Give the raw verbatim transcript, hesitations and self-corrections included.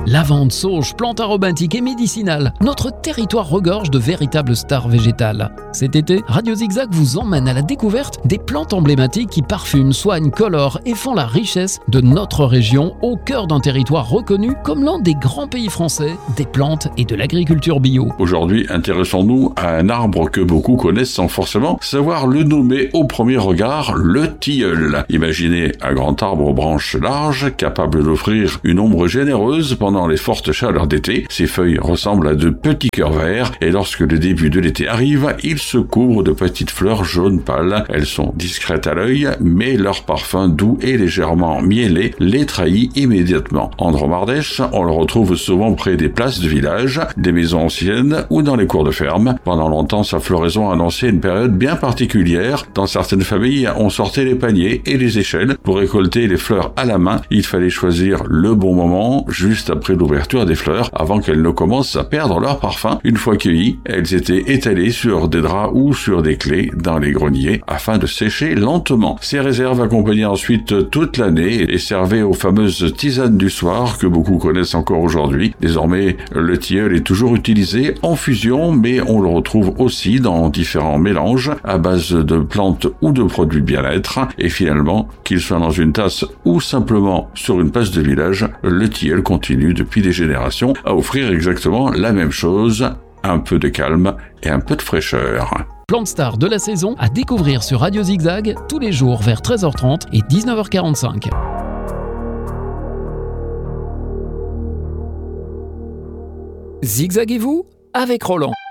Lavande, sauge, plantes aromatiques et médicinales, notre territoire regorge de véritables stars végétales. Cet été, Radio Zigzag vous emmène à la découverte des plantes emblématiques qui parfument, soignent, colorent et font la richesse de notre région au cœur d'un territoire reconnu comme l'un des grands pays français des plantes et de l'agriculture bio. Aujourd'hui, intéressons-nous à un arbre que beaucoup connaissent sans forcément savoir le nommer au premier regard, le tilleul. Imaginez un grand arbre aux branches larges, capable d'offrir une ombre généreuse pendant les fortes chaleurs d'été. Ses feuilles ressemblent à de petits cœurs verts et lorsque le début de l'été arrive, ils se couvrent de petites fleurs jaunes pâles. Elles sont discrètes à l'œil, mais leur parfum doux et légèrement miellé les trahit immédiatement. En Dromardèche, on le retrouve souvent près des places de village, des maisons anciennes ou dans les cours de ferme. Pendant longtemps, sa floraison annonçait une période bien particulière. Dans certaines familles, on sortait les paniers et les échelles pour récolter les fleurs à la main. Il fallait choisir le bon moment, juste après l'ouverture des fleurs, avant qu'elles ne commencent à perdre leur parfum. Une fois cueillies, elles étaient étalées sur des draps ou sur des clés dans les greniers afin de sécher lentement. Ces réserves accompagnaient ensuite toute l'année et servaient aux fameuses tisanes du soir que beaucoup connaissent encore aujourd'hui. Désormais, le tilleul est toujours utilisé en fusion, mais on le retrouve aussi dans différents mélanges à base de plantes ou de produits de bien-être. Et finalement, qu'il soit dans une tasse ou simplement sur une place de village, le tilleul continue depuis des générations à offrir exactement la même chose, un peu de calme et un peu de fraîcheur. Plante star de la saison à découvrir sur Radio Zigzag tous les jours vers treize heures trente et dix-neuf heures quarante-cinq. Zigzaguez-vous avec Roland.